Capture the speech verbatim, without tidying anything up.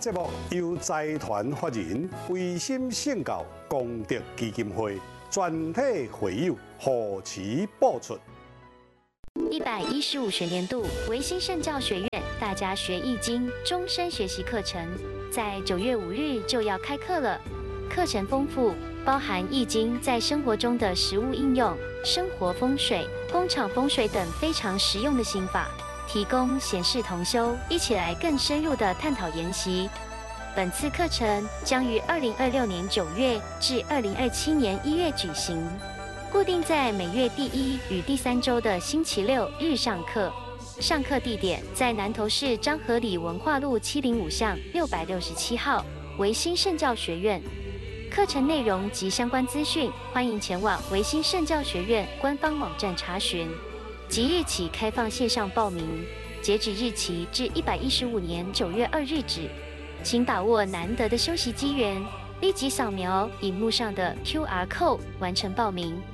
节目由财团法人维新圣教功德基金会全体会友贺齐播出。 一百一十五学年度维新圣教学院大家学易经终身学习课程，在九月五日就要开课了。课程丰富，包含易经在生活中的实务应用、生活风水、工厂风水等非常实用的心法，提供闲适同修，一起来更深入的探讨研习。本次课程将于二零二六年九月至二零二七年一月举行，固定在每月第一与第三周的星期六日上课。上课地点在南投市彰和里文化路七零五巷六百六十七号维新圣教学院。课程内容及相关资讯，欢迎前往维新圣教学院官方网站查询。即日起开放线上报名，截止日期至一百一十五年九月二日止。请把握难得的休息机缘，立即扫描荧幕上的 Q R code 完成报名。